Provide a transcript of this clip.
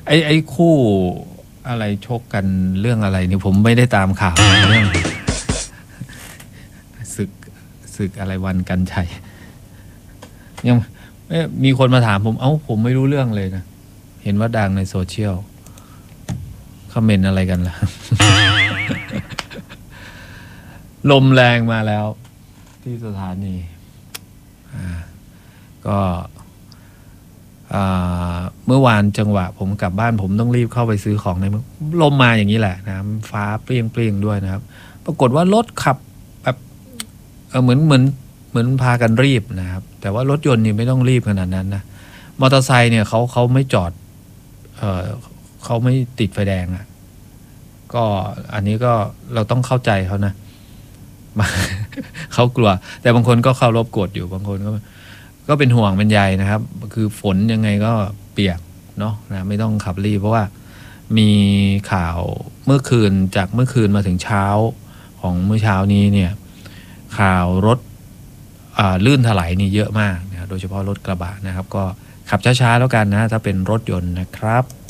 ไอ้คู่อะไรชกกันเรื่องอะไรนี่ผมไม่ได้ตามข่าวเรื่องศึกศึกอะไรวันกันชัยยังมีคนมาถามผมผมไม่รู้เรื่องเลยนะเห็นว่าดังในโซเชียลคอมเมนต์อะไรกันล่ะ ลมแรงมาแล้วที่สถานีก็เมื่อวานจังหวะผมกลับบ้านผมต้องรีบเข้าไปซื้อของในเมืองลมมาอย่างนี้แหละนะฟ้าเปรี้ยงด้วยนะครับปรากฏว่ารถขับแบบเหมือนพากันรีบนะครับแต่ว่ารถยนต์นี่ไม่ต้องรีบขนาดนั้นนะมอเตอร์ไซค์เนี่ยเขาไม่จอดเขาไม่ติดไฟแดงอ่ะก็อันนี้ก็เราต้องเข้าใจเขานะ เขากลัวแต่บางคนก็เคารพกฎอยู่บางคนก็เป็นห่วงเป็นใยนะครับคือฝนยังไงก็เปียกเนาะนะไม่ต้องขับรีบเพราะว่ามีข่าวเมื่อคืนมาถึงเช้าของเมื่อเช้านี้เนี่ยข่าวรถลื่นถลายนี่เยอะมากนะโดยเฉพาะรถกระบะนะครับก็ขับช้าๆแล้วกันนะถ้าเป็นรถยนต์นะครับ